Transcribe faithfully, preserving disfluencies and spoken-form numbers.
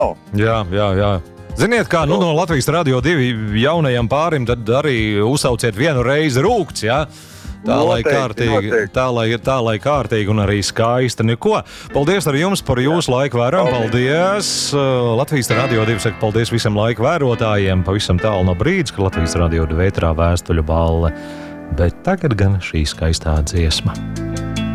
nav. Jā, jā, jā. Ziniet, kā nu, no Latvijas Radio divi jaunajam pārim, tad arī uzsauciet vienu reizi rūkts, jā? Tā, Noteikti, lai kārtīgi, noteikti. tā, lai ir tā, lai kārtīgi un arī skaisti. Neko. Paldies arī jums par jūsu laiku vērojumu. Paldies! Uh, Latvijas Radio divi saka paldies visiem laika vērotājiem. Pavisam tālu no brīdis, ka Latvijas Radio divi ētrā vēstuļu balle. Bet tagad gan šī skaistā dziesma.